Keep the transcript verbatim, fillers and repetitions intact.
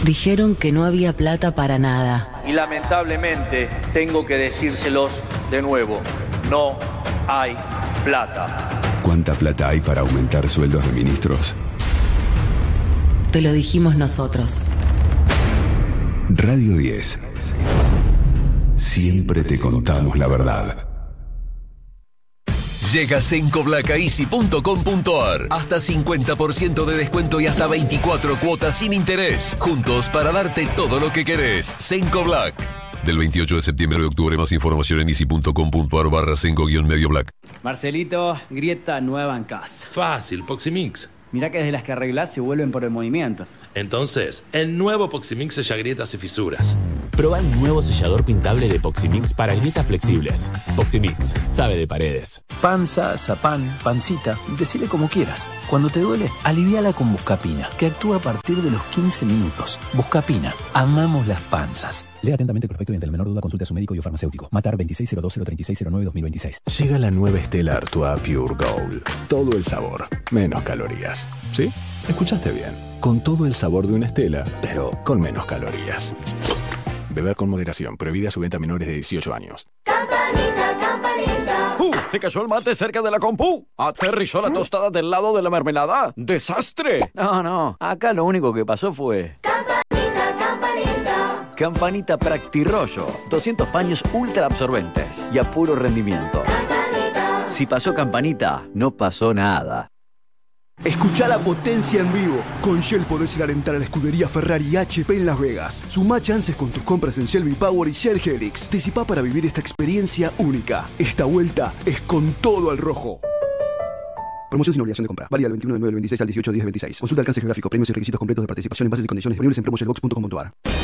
Dijeron que no había plata para nada. Y lamentablemente tengo que decírselos de nuevo. No hay plata. ¿Cuánta plata hay para aumentar sueldos de ministros? Te lo dijimos nosotros. Radio diez. Siempre te contamos la verdad. Llega Cenco Black a easy punto com punto ar. Hasta cincuenta por ciento de descuento y hasta veinticuatro cuotas sin interés. Juntos para darte todo lo que querés. Cenco Black. Del veintiocho de septiembre de octubre, más información en easy punto com punto ar barra Cenco guión medio black. Marcelito, grieta nueva en casa. Fácil, Poximix. Mirá que desde las que arreglás se vuelven por el movimiento. Entonces, el nuevo Poximix sella grietas y fisuras. Proba el nuevo sellador pintable de Poximix para grietas flexibles. Poximix, sabe de paredes. Panza, zapán, pancita, decile como quieras. Cuando te duele, aliviala con Buscapina, que actúa a partir de los quince minutos. Buscapina, amamos las panzas. Lea atentamente el prospecto y ante la menor duda consulte a su médico y o farmacéutico. Matar veintiséis cero dos cero treinta y seis cero nueve dos mil veintiséis. Llega la nueva Stella Artois Pure Gold. Todo el sabor, menos calorías. ¿Sí? Escuchaste bien. Con todo el sabor de una Stella, pero con menos calorías. Beber con moderación. Prohibida su venta a menores de dieciocho años. Campanita, campanita. Uh, se cayó el mate cerca de la compu. Aterrizó la tostada del lado de la mermelada. ¡Desastre! No, no. Acá lo único que pasó fue... Campanita, campanita. Campanita Practirollo. doscientos paños ultra absorbentes y a puro rendimiento. Campanita. Si pasó Campanita, no pasó nada. Escuchá la potencia en vivo. Con Shell podés ir a alentar a la escudería Ferrari y H P en Las Vegas. Sumá chances con tus compras en Shell V-Power y Shell Helix. Anticipá para vivir esta experiencia única. Esta vuelta es con todo al rojo. Promoción sin obligación de compra. Válida del veintiuno de nueve del veintiséis al dieciocho de diez del veintiséis. Consulta alcance geográfico, premios y requisitos completos de participación en bases y condiciones disponibles en promo shell box punto com punto ar.